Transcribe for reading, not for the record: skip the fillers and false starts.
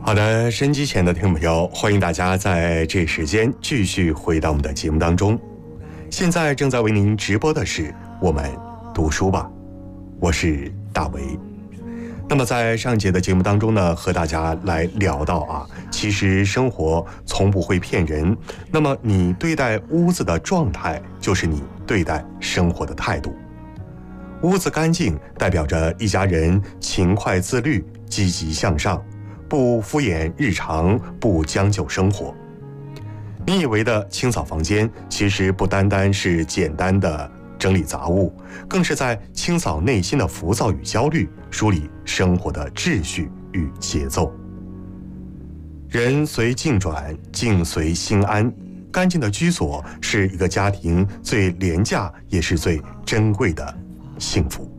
好的，收音机前的听众朋友，欢迎大家在这时间继续回到我们的节目当中。现在正在为您直播的是我们读书吧，我是大为。那么在上节的节目当中呢，和大家来聊到其实生活从不会骗人。那么你对待屋子的状态，就是你对待生活的态度。屋子干净，代表着一家人勤快自律、积极向上，不敷衍日常，不将就生活。你以为的清扫房间，其实不单单是简单的整理杂物，更是在清扫内心的浮躁与焦虑，梳理生活的秩序与节奏。人随境转，境随心安。干净的居所是一个家庭最廉价也是最珍贵的幸福。